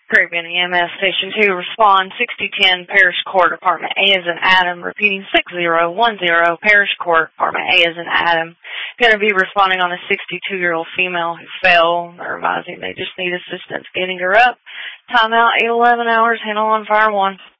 Caribbean EMS Station 2, respond 6010 Parish Court, Apartment A as in Adam, repeating 6010 Parish Court, Apartment A as in Adam. Going to be responding on a 62-year-old female who fell. They're advising they just need assistance getting her up. Timeout 8-11 hours, handle on fire 1.